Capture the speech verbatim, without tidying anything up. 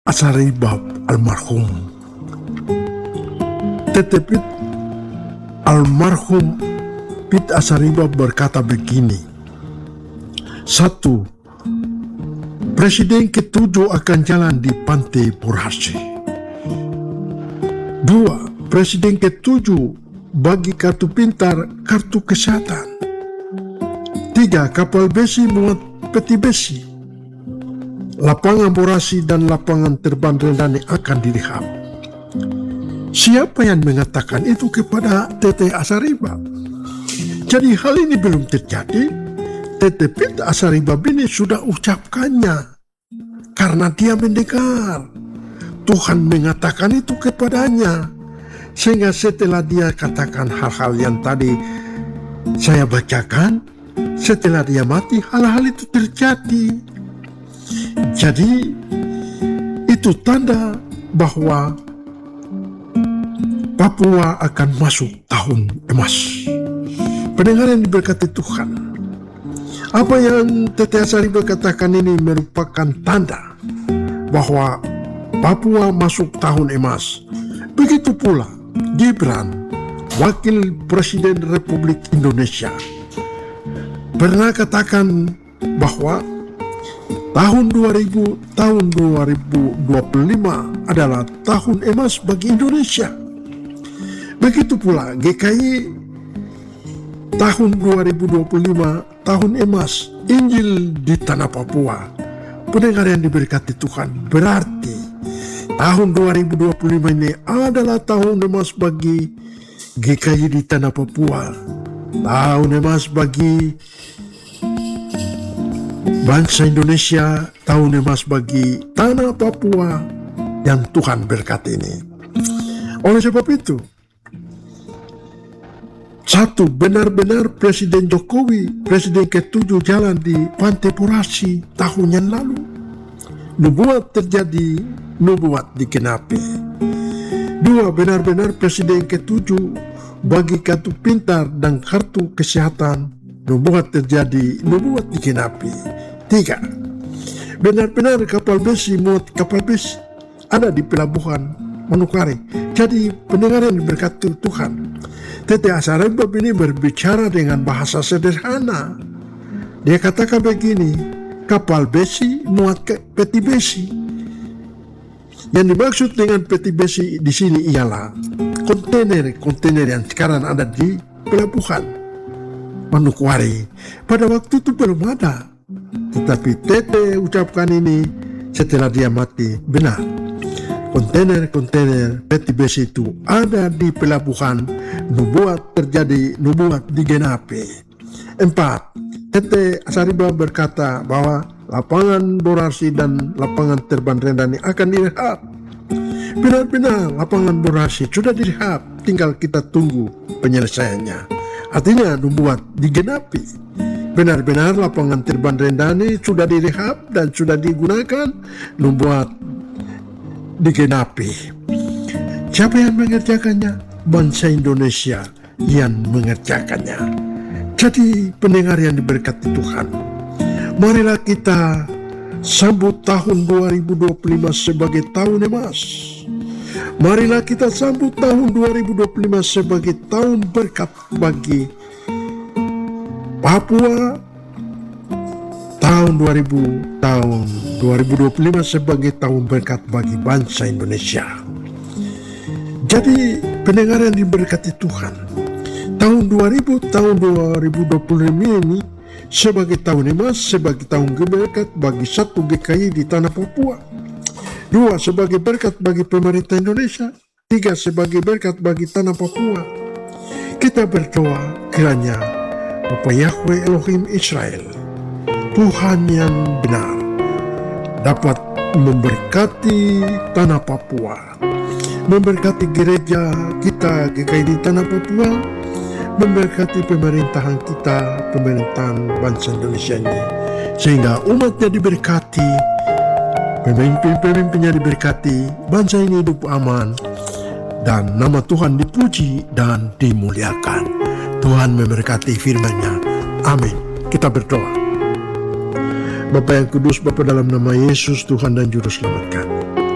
Asaribab almarhum. Tetapi almarhum Pit Asaribab berkata begini. Satu, Presiden ketujuh akan jalan di Pantai Borassi. Dua, Presiden ketujuh bagi kartu pintar, kartu kesehatan. Tiga, kapal besi muat peti besi. Lapangan Borassi dan lapangan terbang Rendani akan direhab. Siapa yang mengatakan itu kepada Tete Asaribab? Jadi hal ini belum terjadi. Tete Pit Asaribab ini sudah ucapkannya karena dia mendengar Tuhan mengatakan itu kepadanya, sehingga setelah dia katakan hal-hal yang tadi saya bacakan, setelah dia mati hal-hal itu terjadi. Jadi itu tanda bahwa Papua akan masuk tahun emas. Pendengar yang diberkati Tuhan, apa yang Tete Asaribab katakan ini merupakan tanda bahwa Papua masuk tahun emas. Begitu pula Gibran, Wakil Presiden Republik Indonesia, pernah katakan bahwa tahun dua ribu tahun dua ribu dua puluh lima adalah tahun emas bagi Indonesia. Begitu pula G K I tahun dua ribu dua puluh lima tahun emas Injil di tanah Papua. Pendengar yang diberkati Tuhan, berarti tahun dua ribu dua puluh lima ini adalah tahun emas bagi G K I di tanah Papua. Tahun emas bagi bangsa Indonesia, tahun emas bagi tanah Papua yang Tuhan berkati ini. Oleh sebab itu, satu, benar-benar Presiden Jokowi, Presiden ketujuh jalan di Pantai Borassi tahun yang lalu. Nubuat terjadi, nubuat dikenapi. Dua, benar-benar Presiden ketujuh bagi kartu pintar dan kartu kesehatan. Nubuat terjadi, nubuat dikenapi. Tiga, benar-benar kapal besi muat kapal besi ada di pelabuhan Manokwari. Jadi pendengar yang diberkati Tuhan, Tete Asaribab ini berbicara dengan bahasa sederhana. Dia katakan begini, kapal besi muat peti besi. Yang dimaksud dengan peti besi di sini ialah kontainer-kontainer yang sekarang ada di pelabuhan Manokwari. Pada waktu itu belum ada, tetapi Tete ucapkan ini setelah dia mati. Benar, kontainer-kontainer peti besi itu ada di pelabuhan. Nubuat terjadi, nubuat digenapi. Empat, Tete Asaribab berkata bahwa lapangan Borassi dan lapangan terbang Rendani akan direhab. Benar-benar lapangan Borassi sudah direhab, tinggal kita tunggu penyelesaiannya. Artinya nubuat digenapi. Benar-benar lapangan terbang Rendani sudah direhab dan sudah digunakan, nubuat digenapi. Siapa yang mengerjakannya? Bangsa Indonesia yang mengerjakannya. Jadi pendengar yang diberkati Tuhan, marilah kita sambut tahun dua ribu dua puluh lima sebagai tahun emas. Marilah kita sambut tahun dua ribu dua puluh lima sebagai tahun berkat bagi Papua. Tahun dua ribu tahun dua ribu dua puluh lima sebagai tahun berkat bagi bangsa Indonesia. Jadi pendengar yang diberkati Tuhan, tahun dua ribu tahun dua ribu dua puluh lima ini sebagai tahun emas, sebagai tahun berkat bagi satu G K I di tanah Papua. Dua, sebagai berkat bagi pemerintah Indonesia. Tiga, sebagai berkat bagi tanah Papua. Kita berdoa kiranya Bapa Yahweh Elohim Israel, Tuhan yang benar, dapat memberkati tanah Papua, memberkati gereja kita G K I di tanah Papua, memberkati pemerintahan kita, pemerintahan bangsa Indonesia ini, sehingga umatnya diberkati, pemimpin-pemimpinnya diberkati, bangsa ini hidup aman, dan nama Tuhan dipuji dan dimuliakan. Tuhan memberkati firman-Nya. Amin. Kita berdoa. Bapa yang kudus, Bapa dalam nama Yesus Tuhan dan Juru Selamat kami,